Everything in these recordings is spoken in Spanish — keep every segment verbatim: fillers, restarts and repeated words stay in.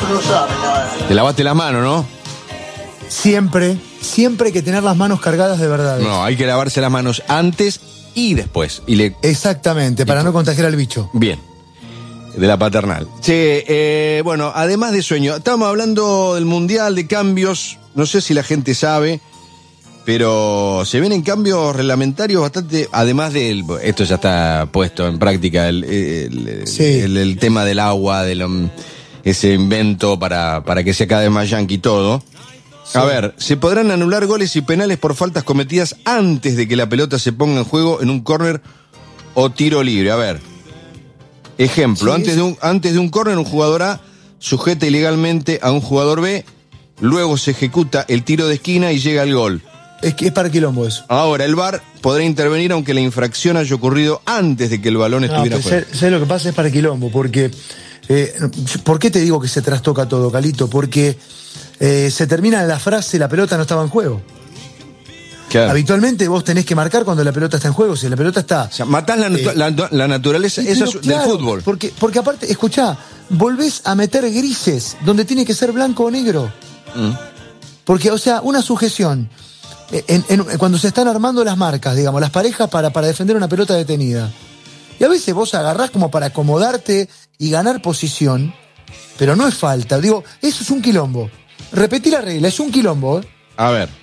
Te lavaste las manos, ¿no? Siempre, siempre hay que tener las manos cargadas de verdad. No, hay que lavarse las manos antes y después. Y le... Exactamente, para no contagiar al bicho. Bien. De la paternal. Che, eh, bueno, además de sueño, estamos hablando del Mundial, de cambios. No sé si la gente sabe, pero se vienen cambios reglamentarios bastante. Además de esto ya está puesto en práctica, el, el, sí. el, el tema del agua, del, um, ese invento para, para que sea cada vez más yanqui todo. Sí. A ver, se podrán anular goles y penales por faltas cometidas antes de que la pelota se ponga en juego en un córner o tiro libre. A ver. Ejemplo, sí, antes, de un, antes de un córner, un jugador A sujeta ilegalmente a un jugador B, luego se ejecuta el tiro de esquina y llega al gol. Es que es para quilombo eso. Ahora, el V A R podrá intervenir aunque la infracción haya ocurrido antes de que el balón estuviera no, fuera. ¿Sabes lo que pasa? Es para quilombo, porque... Eh, ¿Por qué te digo que se trastoca todo, Calito? Porque eh, se termina la frase, la pelota no estaba en juego. Claro. Habitualmente vos tenés que marcar cuando la pelota está en juego. Si la pelota está... O sea, matás la, eh, la, la naturaleza esa claro, del fútbol. Porque, porque aparte, escuchá, volvés a meter grises donde tiene que ser blanco o negro. Mm. Porque, o sea, una sujeción. En, en, cuando se están armando las marcas, digamos, las parejas para, para defender una pelota detenida. Y a veces vos agarrás como para acomodarte y ganar posición, pero no es falta. Digo, eso es un quilombo. Repetí la regla, es un quilombo. ¿eh? A ver.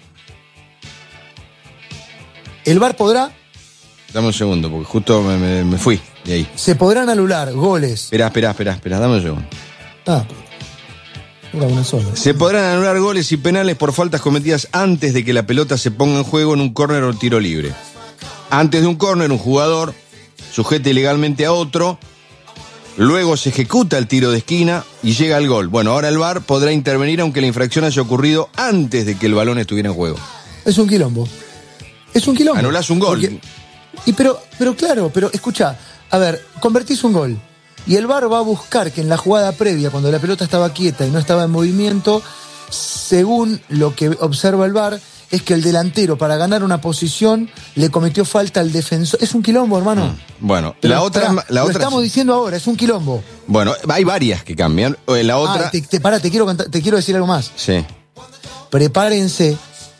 El V A R podrá... Dame un segundo, porque justo me, me, me fui de ahí. Se podrán anular goles. Esperá, esperá, esperá, esperá, dame un segundo. Ah, era una sola. Se podrán anular goles y penales por faltas cometidas antes de que la pelota se ponga en juego en un córner o tiro libre. Antes de un córner, un jugador sujeta ilegalmente a otro, luego se ejecuta el tiro de esquina y llega al gol. Bueno, ahora el V A R podrá intervenir aunque la infracción haya ocurrido antes de que el balón estuviera en juego. Es un quilombo. Es un quilombo. Anulás un gol. Porque, y pero, pero claro, pero escuchá, a ver, convertís un gol y el V A R va a buscar que en la jugada previa, cuando la pelota estaba quieta y no estaba en movimiento, según lo que observa el V A R, es que el delantero, para ganar una posición, le cometió falta al defensor. Es un quilombo, hermano. Mm, bueno, pero la otra... Pará, la lo otra estamos diciendo ahora, es un quilombo. Bueno, hay varias que cambian. La otra... Ah, te, te, pará, te quiero, contar, te quiero decir algo más. Sí. Prepárense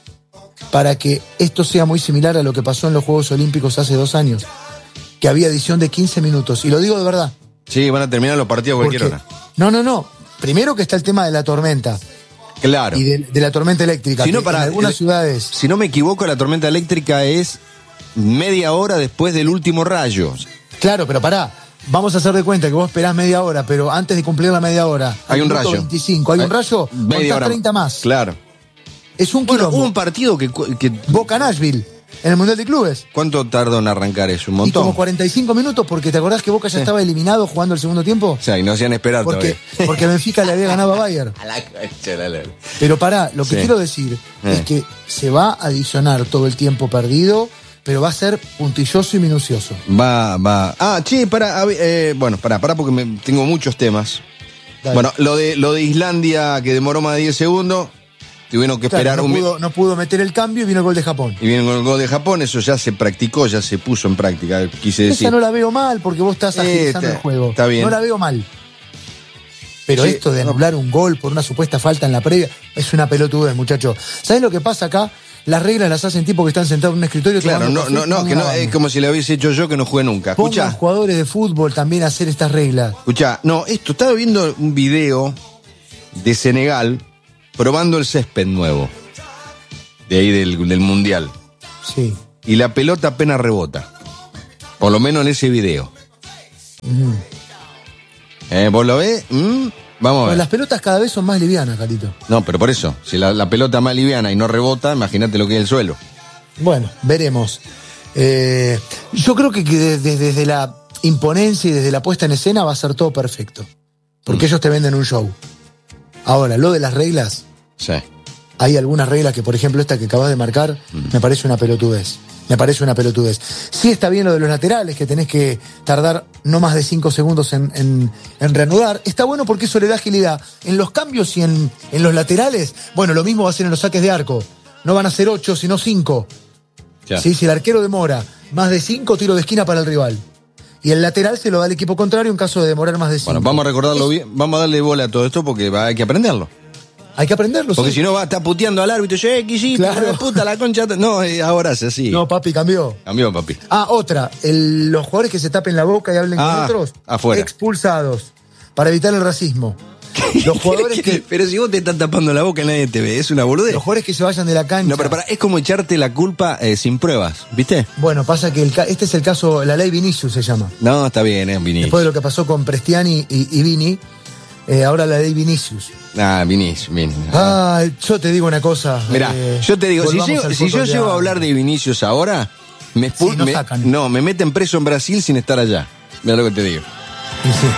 para que esto sea muy similar a lo que pasó en los Juegos Olímpicos hace dos años, que había edición de quince minutos. Y lo digo de verdad. Sí, van a terminar los partidos a cualquier Porque, hora. No, no, no. Primero que está el tema de la tormenta. Claro. Y de, de la tormenta eléctrica. Si no, para, en algunas el, ciudades... Si no me equivoco, la tormenta eléctrica es media hora después del último rayo. Claro, pero pará. Vamos a hacer de cuenta que vos esperás media hora, pero antes de cumplir la media hora... Hay un rayo. veinticinco, hay un rayo, media hora treinta más. Claro. Es un bueno, quilombo. hubo un partido que, que... Boca-Nashville, en el Mundial de Clubes. ¿Cuánto tardó en arrancar eso? ¿Un montón? Y como cuarenta y cinco minutos, porque ¿te acordás que Boca ya sí. estaba eliminado jugando el segundo tiempo? O sea, y no hacían esperar porque, todavía. Porque Benfica le había ganado a Bayern. A la concha, la, la. Pero pará, lo que sí. quiero decir eh. es que se va a adicionar todo el tiempo perdido, pero va a ser puntilloso y minucioso. Va, va. Ah, che, pará, eh, bueno, pará, pará porque me, tengo muchos temas. Dale. Bueno, lo de, lo de Islandia, que demoró más de diez segundos. Tuvieron que claro, esperar no un pudo, no pudo meter el cambio y vino el gol de Japón. Y vino el gol de Japón, eso ya se practicó, ya se puso en práctica, quise decir. Esa no la veo mal porque vos estás agilizando eh, el juego. Está bien. No la veo mal. Pero sí, esto de anular un gol por una supuesta falta en la previa es una pelotudez, muchacho. ¿Sabés lo que pasa acá? Las reglas las hacen tipos que están sentados en un escritorio. Claro, no, no, no, que no, es como si lo hubiese hecho yo que no jugué nunca. Escuchá. Pongan jugadores de fútbol también a hacer estas reglas. Escuchá, no, esto, estaba viendo un video de Senegal probando el césped nuevo. De ahí del, del Mundial. Sí. Y la pelota apenas rebota. Por lo menos en ese video. Mm. ¿Eh, ¿Vos lo ves? ¿Mm? Vamos a ver. Bueno, las pelotas cada vez son más livianas, Carito. No, pero por eso. Si la, la pelota es más liviana y no rebota, imagínate lo que es el suelo. Bueno, veremos. Eh, yo creo que, que desde, desde la imponencia y desde la puesta en escena va a ser todo perfecto. Porque mm. ellos te venden un show. Ahora, lo de las reglas... Sí. Hay algunas reglas que, por ejemplo, esta que acabas de marcar, mm. me parece una pelotudez. Me parece una pelotudez. Sí está bien lo de los laterales, que tenés que tardar no más de cinco segundos en, en, en reanudar. Está bueno porque eso le da agilidad. En los cambios y en, en los laterales, bueno, lo mismo va a ser en los saques de arco. No van a ser ocho, sino cinco. ¿Sí? Si el arquero demora más de cinco, tiro de esquina para el rival. y el lateral se lo da al equipo contrario en caso de demorar más de cinco. Bueno, vamos a recordarlo bien, vamos a darle bola a todo esto porque va, hay que aprenderlo. Hay que aprenderlo, Porque sí. si no va a estar puteando al árbitro, yo, eh, quisiste, Claro. hijo de puta, la concha. No, eh, ahora es así. No, papi, cambió. Cambió, papi. Ah, otra. El- los jugadores que se tapen la boca y hablen Ah, con otros, afuera. expulsados. Para evitar el racismo. Los jugadores que, Pero si vos te estás tapando la boca, nadie te ve. Es una boludez. los jugadores que se vayan de la cancha. No, pero para, es como echarte la culpa eh, sin pruebas, ¿viste? Bueno, pasa que el ca- este es el caso, la ley Vinicius se llama. No, está bien, es Vinicius. Después de lo que pasó con Prestiani y, y Vini, eh, ahora la ley Vinicius. Ah, Vinicius, Vinicius. Ah, yo te digo una cosa. Mirá, eh, yo te digo, si, volvamos llego- al si yo fútbol de llego a ahora. hablar de Vinicius ahora, me, expul- Sí, nos me- sacan. no, me meten preso en Brasil sin estar allá. Mira lo que te digo. Y sí.